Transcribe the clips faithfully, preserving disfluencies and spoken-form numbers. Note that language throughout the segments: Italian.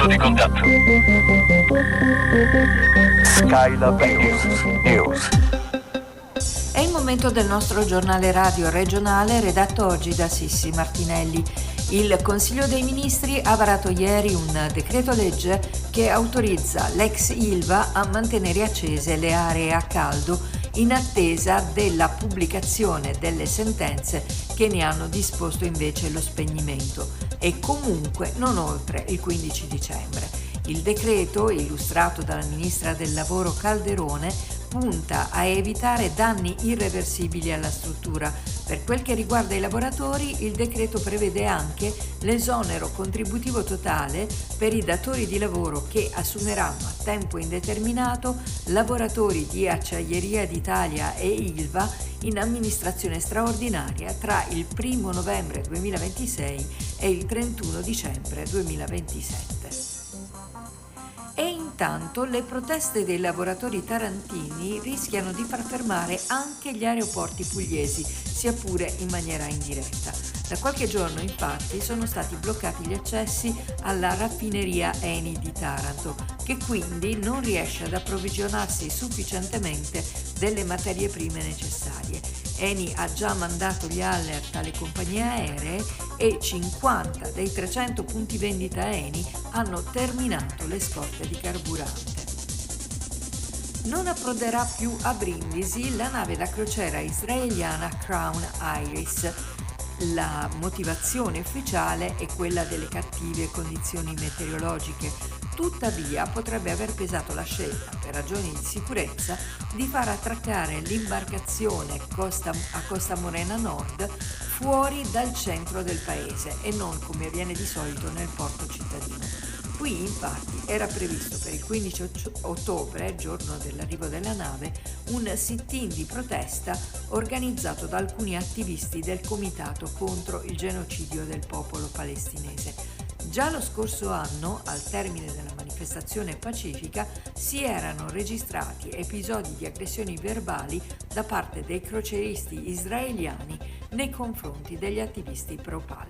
di contatto. Skylab News. News. È il momento del nostro giornale radio regionale redatto oggi da Sissi Martinelli. Il Consiglio dei Ministri ha varato ieri un decreto legge che autorizza l'ex Ilva a mantenere accese le aree a caldo in attesa della pubblicazione delle sentenze che ne hanno disposto invece lo spegnimento e comunque non oltre il quindici dicembre. Il decreto, illustrato dalla ministra del Lavoro Calderone, punta a evitare danni irreversibili alla struttura. Per quel che riguarda i lavoratori, il decreto prevede anche l'esonero contributivo totale per i datori di lavoro che assumeranno a tempo indeterminato lavoratori di Acciaieria d'Italia e Ilva in amministrazione straordinaria tra il primo novembre duemilaventisei e il trentuno dicembre duemilaventisette. E intanto le proteste dei lavoratori tarantini rischiano di far fermare anche gli aeroporti pugliesi, sia pure in maniera indiretta. Da qualche giorno, infatti, sono stati bloccati gli accessi alla raffineria Eni di Taranto, che quindi non riesce ad approvvigionarsi sufficientemente delle materie prime necessarie. Eni ha già mandato gli alert alle compagnie aeree e cinquanta dei trecento punti vendita Eni hanno terminato le scorte di carburante. Non approderà più a Brindisi la nave da crociera israeliana Crown Iris. La motivazione ufficiale è quella delle cattive condizioni meteorologiche. Tuttavia potrebbe aver pesato la scelta, per ragioni di sicurezza, di far attraccare l'imbarcazione Costa, a Costa Morena Nord fuori dal centro del paese e non come avviene di solito nel porto cittadino. Qui infatti era previsto per il quindici ottobre, giorno dell'arrivo della nave, un sit-in di protesta organizzato da alcuni attivisti del Comitato contro il genocidio del popolo palestinese. Già lo scorso anno, al termine della manifestazione pacifica, si erano registrati episodi di aggressioni verbali da parte dei crocieristi israeliani nei confronti degli attivisti pro-Pal.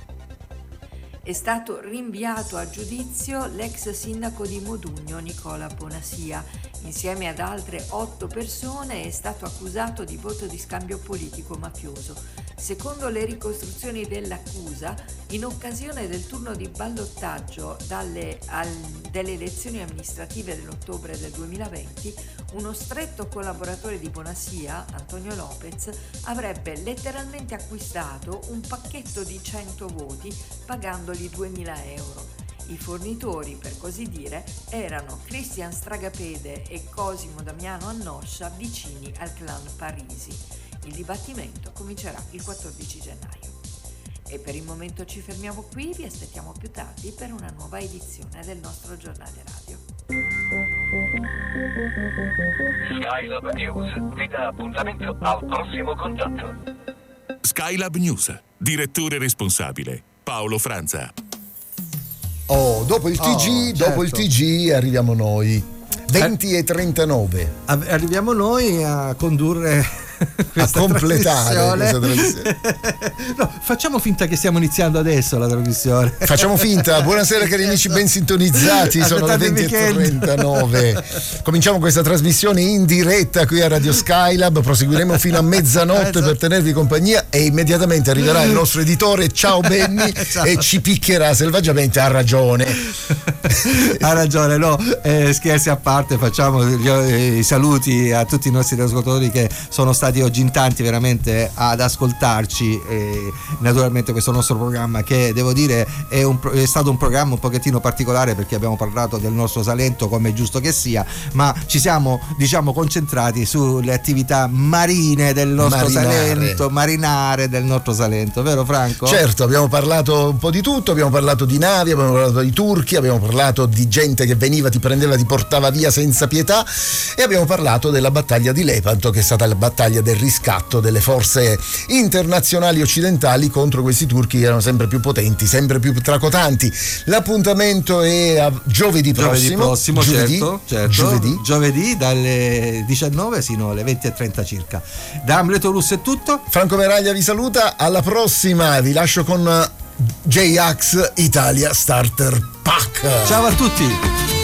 È stato rinviato a giudizio l'ex sindaco di Modugno Nicola Bonasia. Insieme ad altre otto persone è stato accusato di voto di scambio politico mafioso. Secondo le ricostruzioni dell'accusa, in occasione del turno di ballottaggio dalle, al, delle elezioni amministrative dell'ottobre del duemilaventi, uno stretto collaboratore di Bonasia, Antonio Lopez, avrebbe letteralmente acquistato un pacchetto di cento voti pagandogli duemila euro. I fornitori, per così dire, erano Cristian Stragapede e Cosimo Damiano Annoscia, vicini al clan Parisi. Il dibattimento comincerà il quattordici gennaio. E per il momento ci fermiamo qui, vi aspettiamo più tardi per una nuova edizione del nostro giornale radio. Skylab News vi dà appuntamento al prossimo contatto. Skylab News, direttore responsabile Paolo Franza. Oh, dopo il T G, oh, dopo certo. il T G arriviamo noi. venti e trentanove. Arriviamo noi a condurre questa a completare questa trasmissione. No, facciamo finta che stiamo iniziando adesso la trasmissione. Facciamo finta. Buonasera cari amici ben sintonizzati, sono le venti e trentanove. Cominciamo questa trasmissione in diretta qui a Radio Skylab, proseguiremo fino a mezzanotte per tenervi compagnia e immediatamente arriverà il nostro editore, ciao Benny, ciao. E ci picchierà selvaggiamente. Ha ragione. Ha ragione, no, eh, scherzi a parte, facciamo gli, eh, i saluti a tutti i nostri ascoltatori che sono stati oggi in tanti veramente ad ascoltarci. E naturalmente questo nostro programma, che devo dire è, un, è stato un programma un pochettino particolare, perché abbiamo parlato del nostro Salento come è giusto che sia, ma ci siamo diciamo concentrati sulle attività marine del nostro marinare. Salento, marinare del nostro Salento, vero Franco? Certo, abbiamo parlato un po' di tutto, abbiamo parlato di navi, abbiamo parlato di turchi, abbiamo parlato di gente che veniva, ti prendeva, ti portava via senza pietà, e abbiamo parlato della battaglia di Lepanto, che è stata la battaglia del riscatto delle forze internazionali occidentali contro questi turchi che erano sempre più potenti, sempre più tracotanti. L'appuntamento è a giovedì prossimo, giovedì prossimo giovedì, certo, certo. Giovedì. giovedì dalle diciannove sino alle venti e trenta circa. Da Amleto Russo è tutto. Franco Meraglia vi saluta, alla prossima, vi lascio con J-Ax Italia Starter Pack. Ciao a tutti.